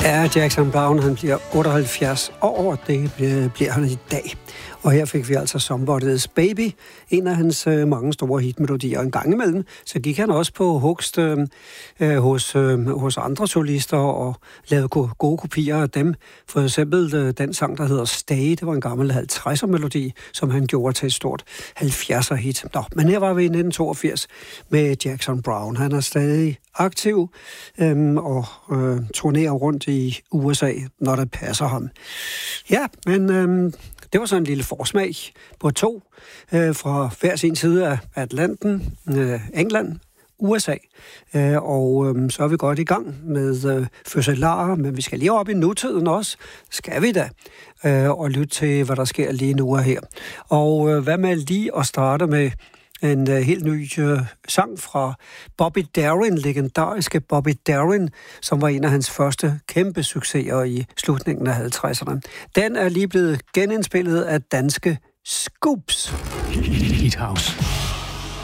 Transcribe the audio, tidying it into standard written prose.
Ja, Jackson Browne, han bliver 78 år, og det bliver han i dag. Og her fik vi altså Somebody's Baby, en af hans mange store hitmelodier. En gang imellem, så gik han også på hugst hos andre solister og lavede gode kopier af dem. For eksempel den sang, der hedder Stay, det var en gammel 50'er-melodi, som han gjorde til et stort 70'er-hit. Men her var vi i 1982 med Jackson Browne. Han er stadig aktiv og turnerer rundt i USA, når det passer ham. Ja, men det var sådan en lille forsmag på to fra hver sin side af Atlanten, England, USA. Og så er vi godt i gang med fødselarer, men vi skal lige op i nutiden også. Skal vi da? Og lytte til, hvad der sker lige nu og her. Og hvad med lige at starte med en helt ny sang fra Bobby Darin, legendariske Bobby Darin, som var en af hans første kæmpe succeser i slutningen af 50'erne. Den er lige blevet genindspillet af danske Scoops. Heat House.